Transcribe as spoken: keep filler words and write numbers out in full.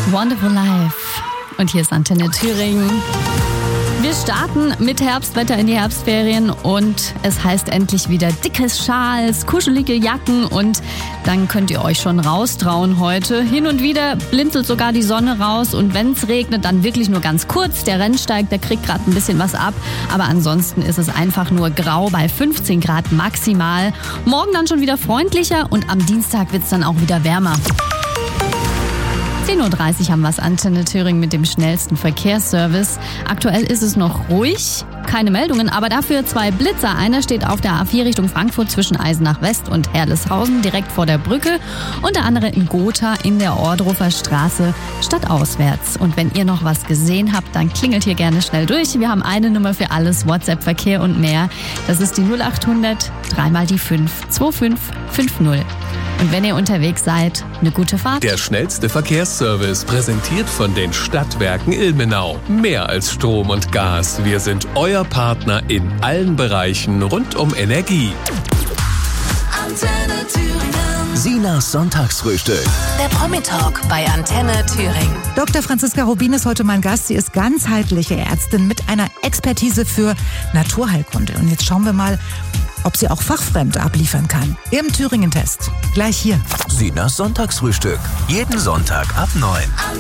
Wonderful Life. Und hier ist Antenne Thüringen. Wir starten mit Herbstwetter in die Herbstferien und es heißt endlich wieder dickes Schals, kuschelige Jacken und dann könnt ihr euch schon raustrauen heute. Hin und wieder blinzelt sogar die Sonne raus und wenn es regnet, dann wirklich nur ganz kurz. Der Rennsteig, der kriegt gerade ein bisschen was ab, aber ansonsten ist es einfach nur grau bei fünfzehn Grad maximal. Morgen dann schon wieder freundlicher und am Dienstag wird es dann auch wieder wärmer. zehn Uhr dreißig haben wir es, Antenne Thüringen mit dem schnellsten Verkehrsservice. Aktuell ist es noch ruhig, keine Meldungen, aber dafür zwei Blitzer. Einer steht auf der A vier Richtung Frankfurt zwischen Eisenach West und Herleshausen direkt vor der Brücke und der andere in Gotha in der Ohrdruffer Straße stadtauswärts. Und wenn ihr noch was gesehen habt, dann klingelt hier gerne schnell durch. Wir haben eine Nummer für alles, WhatsApp, Verkehr und mehr. Das ist die null acht hundert, dreimal die fünf, zwei fünf fünf null. Und wenn ihr unterwegs seid, eine gute Fahrt. Der schnellste Verkehrsservice, präsentiert von den Stadtwerken Ilmenau. Mehr als Strom und Gas. Wir sind euer Partner in allen Bereichen rund um Energie. Antenne Thüringen. Sinas Sonntagsfrühstück. Der Promi-Talk bei Antenne Thüringen. Doktor Franziska Rubin ist heute mein Gast. Sie ist ganzheitliche Ärztin mit einer Expertise für Naturheilkunde. Und jetzt schauen wir mal, ob sie auch fachfremd abliefern kann. Im Thüringen-Test. Gleich hier. Sinas Sonntagsfrühstück. Jeden Sonntag ab neun.